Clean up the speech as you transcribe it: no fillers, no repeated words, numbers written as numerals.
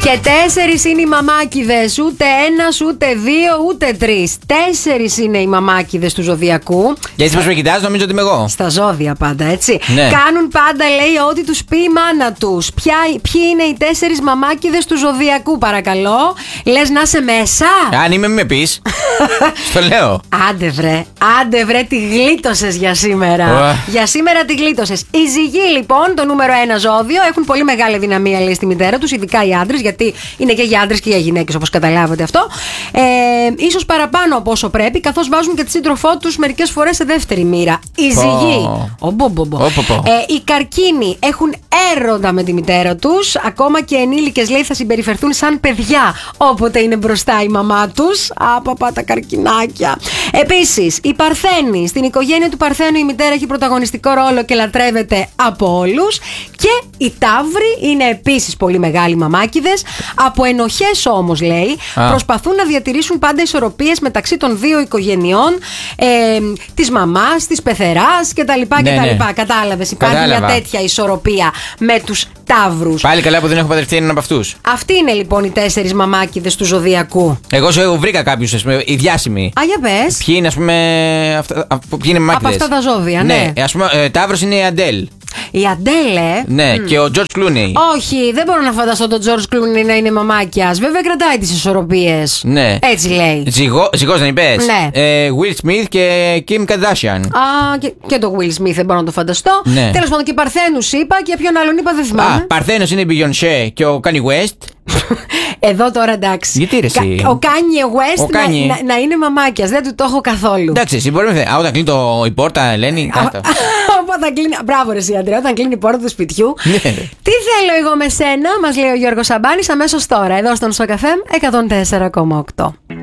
Και 4 είναι οι μαμάκιδες. Ούτε 1, ούτε 2, ούτε 3. 4 είναι οι μαμάκιδες του ζωδιακού. Και έτσι πως με κοιτάς, νομίζω ότι είμαι εγώ. Στα ζώδια πάντα, έτσι. Ναι. Κάνουν πάντα, λέει, ό,τι τους πει η μάνα τους. Ποιοι είναι οι 4 μαμάκιδες του ζωδιακού, παρακαλώ. Λες να είσαι μέσα. Αν είμαι, μην με πεις. Στο λέω. Άντε βρε, τη γλίτωσες για σήμερα. Για σήμερα τη γλίτωσες. Οι ζυγοί, λοιπόν, το νούμερο 1 ζώδιο, έχουν πολύ μεγάλη δυναμία, λέει, στη μητέρα τους, ειδικά οι άντρες, γιατί είναι και για άντρες και για γυναίκες, όπως καταλάβατε αυτό. Ίσως παραπάνω από όσο πρέπει, καθώς βάζουν και τη σύντροφό τους μερικές φορές σε δεύτερη μοίρα. Οι ζυγοί. Οι καρκίνοι έχουν έρωτα με τη μητέρα τους. Ακόμα και ενήλικες, λέει, θα συμπεριφερθούν σαν παιδιά όποτε είναι μπροστά η μαμά τους. Απαπα, τα καρκινάκια. Επίσης, οι Παρθένοι. Στην οικογένεια του Παρθένου η μητέρα έχει πρωταγωνιστικό ρόλο και λατρεύεται από όλους. Και οι Ταύροι είναι επίσης πολύ μεγάλοι μαμάκιδες. Από ενοχές όμως, λέει, προσπαθούν να διατηρήσουν πάντα ισορροπίες μεταξύ των δύο οικογενειών, της μαμάς, της πεθεράς κτλ. Ναι. Κατάλαβες, υπάρχει μια τέτοια ισορροπία με τους Ταύρους. Πάλι καλά που δεν έχω παντρευτεί έναν από αυτούς. Αυτοί είναι λοιπόν οι 4 μαμάκιδες του ζωδιακού. Εγώ βρήκα κάποιους, ας πούμε, οι διάσημοι. Για πες. Ποιοι είναι, ας πούμε, ποιοι είναι μαμάκιδες. Από αυτά τα ζώδια, ναι. Ας πούμε, Ταύρος είναι η Αντέλ. Η Αντέλε. Ναι, και ο George Clooney. Όχι, δεν μπορώ να φανταστώ τον George Clooney να είναι μαμάκιας. Βέβαια κρατάει τις ισορροπίες. Ναι. Έτσι λέει. Ζυγός δεν είπες. Ναι. Will Smith και Kim Kardashian. Και το Will Smith δεν μπορώ να το φανταστώ. Ναι. Τέλος πάντων, και Παρθένους είπα, και ποιον άλλον είπα, δεν θυμάμαι. Παρθένος είναι η Beyoncé και ο Kanye West. Εδώ τώρα εντάξει. Γιατί ρε εσύ. Ο Kanye West να είναι μαμάκιας. Δεν του το έχω καθόλου. Εντάξει, εσύ μπορεί να όταν κλείνει η πόρτα, Ελένη. Όταν κλείνει. Μπράβο, ρε εσύ, Αντρέα, όταν κλείνει η πόρτα του σπιτιού. Τι θέλω εγώ με σένα, μας λέει ο Γιώργος Σαμπάνης, αμέσως τώρα, εδώ στον Σοκ FM 104,8.